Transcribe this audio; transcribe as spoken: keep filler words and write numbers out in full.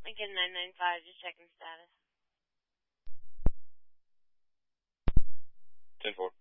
Lincoln nine nine five, just checking status. ten four.